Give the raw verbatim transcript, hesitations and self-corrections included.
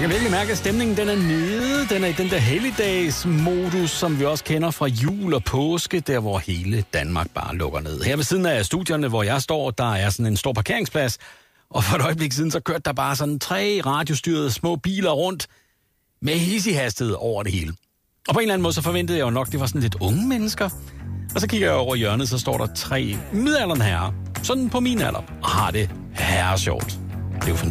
kan virkelig mærke, at stemningen den er nede. Den er i den der helligdagsmodus, som vi også kender fra jul og påske, der hvor hele Danmark bare lukker ned. Her ved siden af studierne, hvor jeg står, der er sådan en stor parkeringsplads. Og for et øjeblik siden, så kørte der bare sådan tre radiostyrede små biler rundt med hissig hastighed over det hele. Og på en eller anden måde, så forventede jeg jo nok, det var sådan lidt unge mennesker. Og så kigger jeg over hjørnet, så står der tre midaldrende herrer, sådan på min alder, og har det herre sjovt. Det er jo fantastisk.